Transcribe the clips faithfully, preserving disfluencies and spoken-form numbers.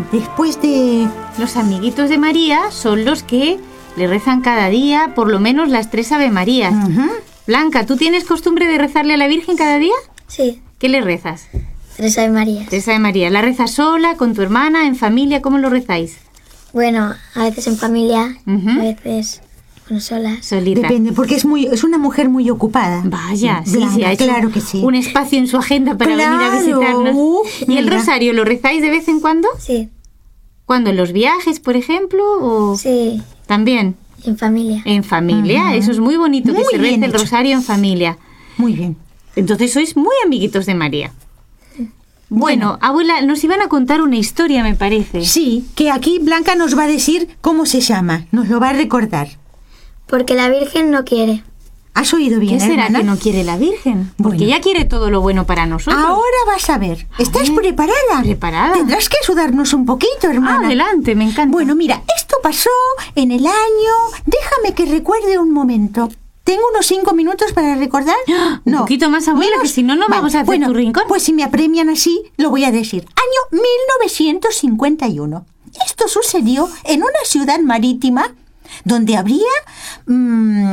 después de... Los amiguitos de María son los que le rezan cada día por lo menos las tres Ave Marías. Uh-huh. Blanca, ¿tú tienes costumbre de rezarle a la Virgen cada día? Sí. ¿Qué le rezas? Tres Ave Marías. Tres Ave María. ¿La rezas sola, con tu hermana, en familia? ¿Cómo lo rezáis? Bueno, a veces en familia, Uh-huh. a veces bueno, solas. Solita. Depende, porque es muy es una mujer muy ocupada. Vaya, sí, Blanca, sí, ha hecho claro que sí. un espacio en su agenda para Claro. venir a visitarnos. ¿Y el Mira. rosario lo rezáis de vez en cuando? Sí, ¿Cuándo? ¿En los viajes, por ejemplo? ¿O sí, también? en familia. En familia. Ujú. Eso es muy bonito, Muy que se bien rece el hecho. rosario en familia. Muy bien. Entonces sois muy amiguitos de María. Bueno, abuela, nos iban a contar una historia, me parece. Sí, que aquí Blanca nos va a decir cómo se llama. Nos lo va a recordar. Porque la Virgen no quiere. ¿Has oído bien, ¿Qué será hermana? que no quiere la Virgen? Porque Bueno. ella quiere todo lo bueno para nosotros. Ahora vas a ver. ¿Estás ver, preparada? preparada. Tendrás que ayudarnos un poquito, hermana. Ah, adelante, me encanta. Bueno, mira, esto pasó en el año... Déjame que recuerde un momento. ¿Tengo unos cinco minutos para recordar? Un poquito más, abuela, que si no, no vamos a hacer bueno, tu rincón. Pues si me apremian así, lo voy a decir. Año mil novecientos cincuenta y uno. Esto sucedió en una ciudad marítima donde habría... mmm,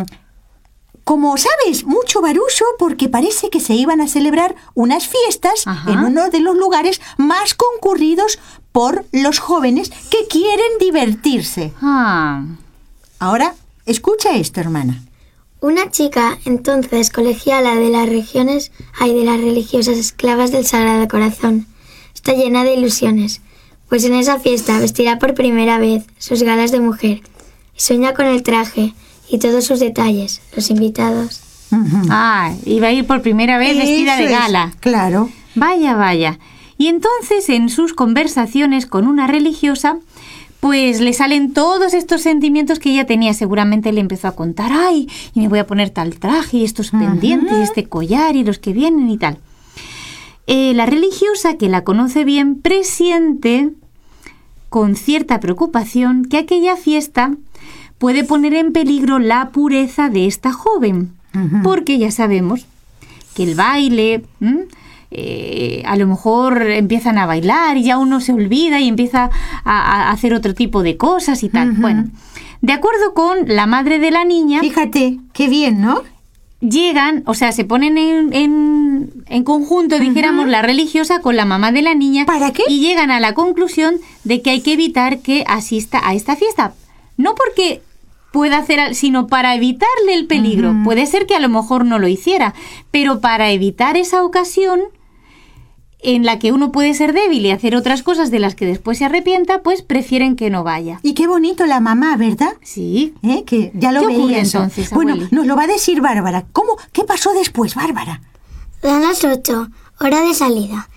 como sabes, mucho barullo porque parece que se iban a celebrar unas fiestas Ajá. en uno de los lugares más concurridos por los jóvenes que quieren divertirse. Ah, Ahora, escucha esto, hermana. Una chica, entonces colegiala de las regiones, ay, de las religiosas esclavas del Sagrado Corazón, está llena de ilusiones, pues en esa fiesta vestirá por primera vez sus galas de mujer y sueña con el traje y todos sus detalles, los invitados. Ujú. ah, iba a ir por primera vez vestida de Eso es, gala. claro. Vaya, vaya. Y entonces en sus conversaciones con una religiosa, pues le salen todos estos sentimientos que ella tenía. Seguramente le empezó a contar, ay, y me voy a poner tal traje, y estos pendientes, y este collar, y los que vienen y tal. Eh, la religiosa, que la conoce bien, presiente con cierta preocupación que aquella fiesta puede poner en peligro la pureza de esta joven. Ujú. Porque ya sabemos que el baile... ¿m? Eh, a lo mejor empiezan a bailar y ya uno se olvida y empieza a, a hacer otro tipo de cosas y tal. Ujú. Bueno, de acuerdo con la madre de la niña, Fíjate, qué bien, ¿no? llegan, o sea, se ponen en, en, en conjunto, dijéramos, la religiosa con la mamá de la niña. ¿Para qué? Y llegan a la conclusión de que hay que evitar que asista a esta fiesta. No porque pueda hacer, al- sino para evitarle el peligro. Ujú. Puede ser que a lo mejor no lo hiciera, pero para evitar esa ocasión en la que uno puede ser débil y hacer otras cosas de las que después se arrepienta, pues prefieren que no vaya. Y qué bonito la mamá, ¿verdad? Sí. ¿Eh? Que ya lo ¿Qué ocurre veía eso. entonces, Bueno, abueli? nos lo va a decir Bárbara. ¿Cómo? ¿Qué pasó después, Bárbara? Dan las ocho, hora de salida.